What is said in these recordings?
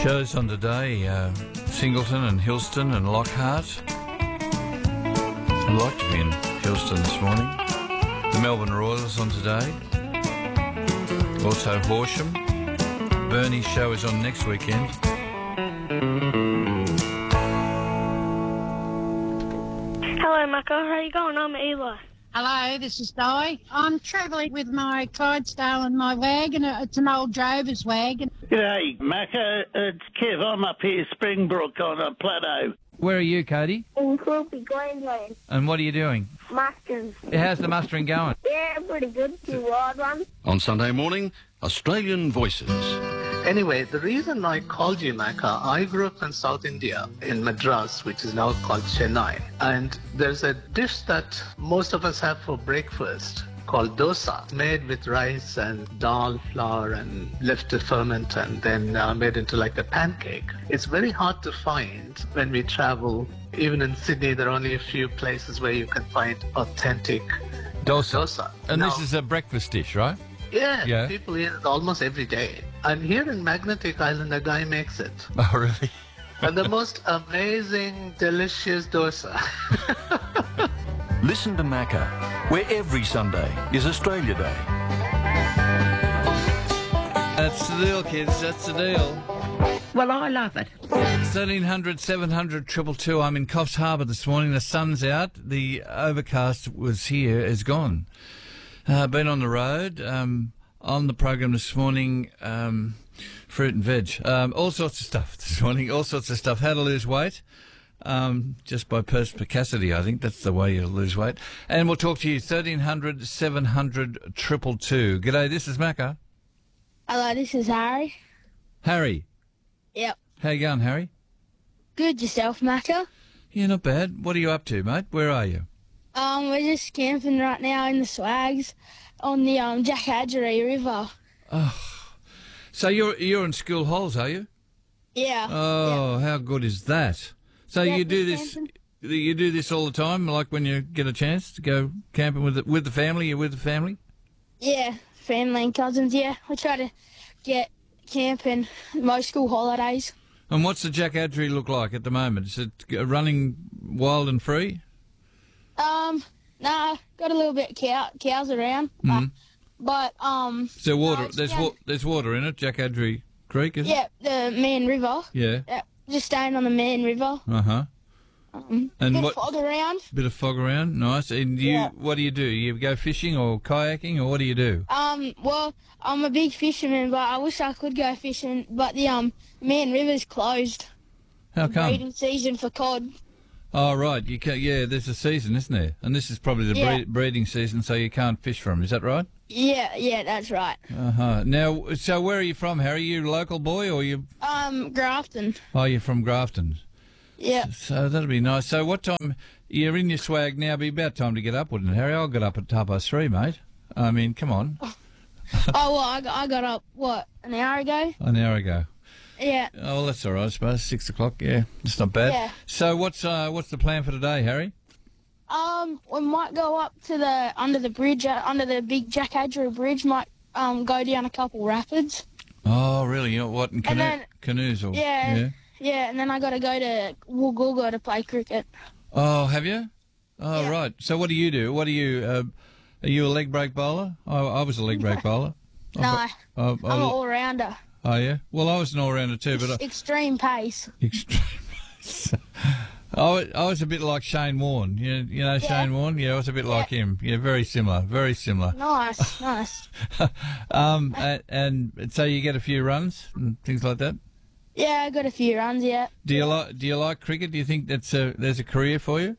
Shows on today, Singleton and Hillston and Lockhart. I'd like to be in Hillston this morning. The Melbourne Royals on today. Also Horsham. Bernie's show is on next weekend. Hello, Mako. How are you going? I'm Eli. Hello, this is Di. I'm travelling with my Clydesdale and my wagon. It's an old drover's wagon. G'day, Macca. It's Kev. I'm up here, Springbrook on a plateau. Where are you, Cody? In Quilpie, Queensland. And what are you doing? Musters. How's the mustering going? Yeah, pretty good. Few wild ones. On Sunday morning, Australian Voices. Anyway, the reason I called you, Macca, I grew up in South India, in Madras, which is now called Chennai. And there's a dish that most of us have for breakfast called dosa, made with rice and dal flour and left to ferment and then made into like a pancake. It's very hard to find when we travel. Even in Sydney, there are only a few places where you can find authentic dosa. And Now, this is a breakfast dish, right? yeah, people eat it almost every day. And here in Magnetic Island, a guy makes it. Oh, really? And the most amazing, delicious dosa. Listen to Macca, where every Sunday is Australia Day. That's the deal, kids. That's the deal. Well, I love it. 1300 700 222. I'm in Coffs Harbour this morning. The sun's out. The overcast was here, is gone. Been on the road. On the program this morning, fruit and veg. All sorts of stuff this morning. All sorts of stuff. How to lose weight. Just by perspicacity, I think that's the way you lose weight. And we'll talk to you 1300 700 222. G'day, this is Macca. Hello, this is Harry. Harry. Yep. How you going, Harry? Good yourself, Mako? Yeah, not bad. What are you up to, mate? Where are you? We're just camping right now in the Swags on the Jack Adgery River. So you're in school halls, are you? Yeah. Oh, how good is that? So Yeah, you do just this. camping. You do this all the time, like when you get a chance to go camping with the family. You're with the family. Yeah, family and cousins, yeah. We try to get camping most school holidays. And what's the Jack Adgery look like at the moment? Is it running wild and free? Nah, got a little bit of cows around. But So water. it's down- There's water in it. Jack Adgery Creek, is it? Yeah, the Man River. Yeah. Yeah, just staying on the Man River. And Bit what? of fog around. Bit of fog around. Nice. And Yeah. what do? You go fishing or kayaking, or what do you do? Well, I'm a big fisherman, but I wish I could go fishing. But the Man River's closed. How come? Breeding season for cod. Oh, right. You can, yeah, there's a season, isn't there? And this is probably the Yeah. breeding season, so you can't fish from 'em. Is that right? Yeah, that's right. Now, so where are you from, Harry? You a local boy, or you? Grafton. Oh, you're from Grafton. Yeah. So that'll be nice. So what time? You're in your swag now. Be about time to get up, wouldn't it, Harry? I'll get up at 3:30, mate. I mean, come on. Oh, well, I got up, an hour ago? An hour ago. Yeah. Oh, well, that's all right, I suppose. 6 o'clock. Yeah, it's not bad. Yeah. So what's the plan for today, Harry? We might go up to under the bridge, under the big Jack Adgery Bridge, might go down a couple rapids. Oh, really? You know what? In canoes or Yeah, and then I got to go to Woolgoolga to play cricket. Oh, have you? Oh, Yeah. right. So what do you do? What are you? Are you a leg break bowler? I was a leg break bowler. No, I'm an all-rounder. Oh, yeah? Well, I was an all-rounder too, but... Extreme pace. Extreme. I was a bit like Shane Warne. You know Shane Warne? Yeah, I was a bit like him. Yeah, very similar. Very similar. Nice. And so you get a few runs and things like that? Yeah, I got a few runs, yeah. Do you like cricket? Do you think there's a career for you?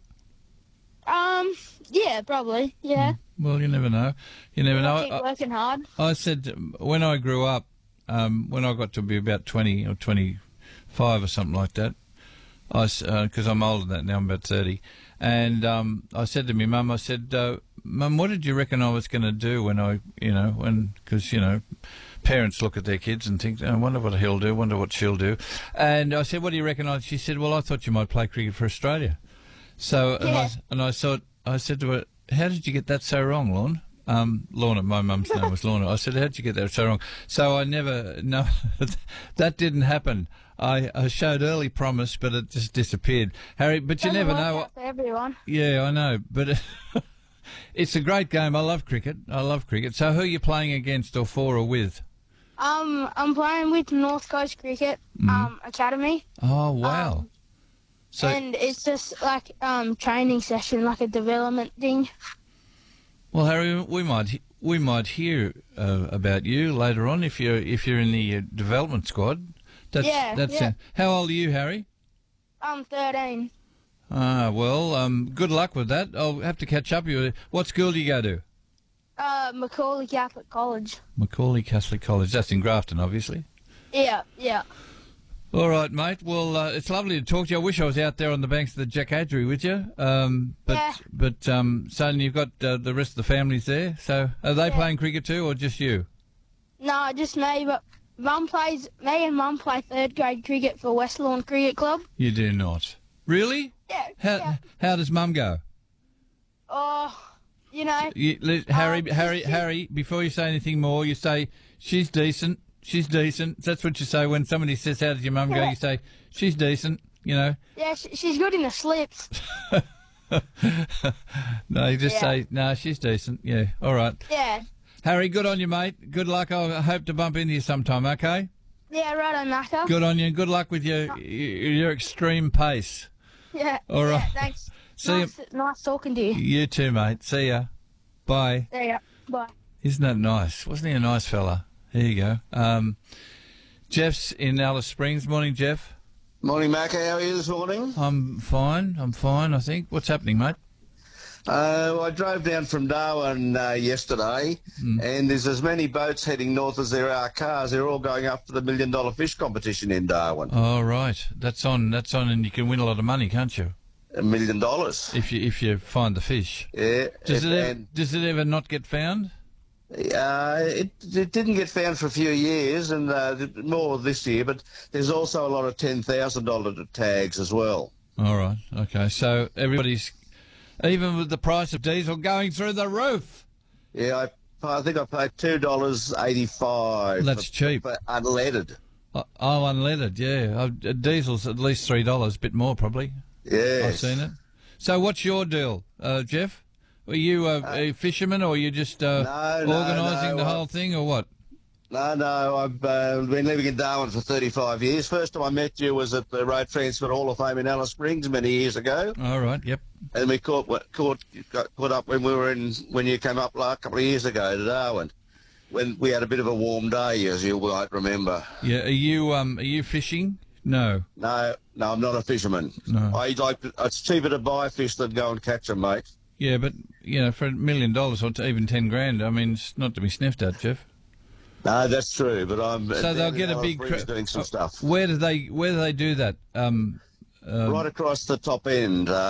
Yeah, probably, yeah. Well, you never know. You never know. Keep working hard. I said when I grew up, when I got to be about 20 or 25 or something like that, because I'm older than that now, I'm about 30, and I said to my mum, I said, Mum, what did you reckon I was going to do because parents look at their kids and think, I wonder what he'll do, wonder what she'll do. And I said, what do you reckon? She said, well, I thought you might play cricket for Australia. So, Yeah. I said to her, how did you get that so wrong, Lorne? Lorna. My mum's name was Lorna. I said, how'd you get that so wrong? So I never, no, that didn't happen. I showed early promise, but it just disappeared. Harry, but you Doesn't never work know. out for everyone. Yeah, I know, but it's a great game. I love cricket. So who are you playing against or for or with? I'm playing with North Coast Cricket Academy. Oh, wow. So, and it's just like training session, like a development thing. well, Harry, we might hear about you later on if you're in the development squad. That's how old are you, Harry? I'm 13. Ah, well, good luck with that. I'll have to catch up with you. What school do you go to? Macaulay Catholic College. Macaulay Catholic College. That's in Grafton, obviously. Yeah. All right, mate. Well, it's lovely to talk to you. I wish I was out there on the banks of the Jack Adgery with you. But son, you've got the rest of the families there. So are they playing cricket too, or just you? No, just me. But me and Mum play third grade cricket for West Lawn Cricket Club. You do not. Really? Yeah. How does Mum go? Oh, you know. Harry, before you say anything more, you say, she's decent. She's decent. That's what you say when somebody says, how does your mum go? You say, she's decent, you know. Yeah, she's good in the slips. No, you just say, no, she's decent. Yeah, all right. Yeah. Harry, good on you, mate. Good luck. I hope to bump into you sometime, okay? Yeah, right on, Naka. Good on you. Good luck with your extreme pace. Yeah. All right. Yeah, thanks. See nice talking to you. You too, mate. See ya. Bye. See ya. Bye. Isn't that nice? Wasn't he a nice fella? There you go. Jeff's in Alice Springs. Morning, Jeff. Morning, Mac. How are you this morning? I'm fine, I think. What's happening, mate? I drove down from Darwin yesterday, and there's as many boats heading north as there are cars. They're all going up for the $1 million fish competition in Darwin. Oh, right. That's on, and you can win a lot of money, can't you? $1 million. If you find the fish. Yeah. Does it ever not get found? It didn't get found for a few years, and more this year, but there's also a lot of $10,000 tags as well. All right, okay. So everybody's, even with the price of diesel going through the roof. Yeah, I think I paid $2.85. That's cheap. For unleaded. Oh, unleaded, yeah. Diesel's at least $3, a bit more probably. Yeah. I've seen it. So what's your deal, Jeff? Are you a fisherman, or are you just organising the whole thing, or what? No, I've been living in Darwin for 35 years. First time I met you was at the Road Transport Hall of Fame in Alice Springs many years ago. All right, yep. And we got caught up when you came up a couple of years ago to Darwin, when we had a bit of a warm day, as you might remember. Yeah, are you fishing? No, I'm not a fisherman. No. It's cheaper to buy fish than go and catch them, mate. Yeah, but for $1 million or even 10 grand, I mean, it's not to be sniffed at, Jeff. No, that's true, but So they'll get a big doing some stuff. Where do they do that? Right across the top end.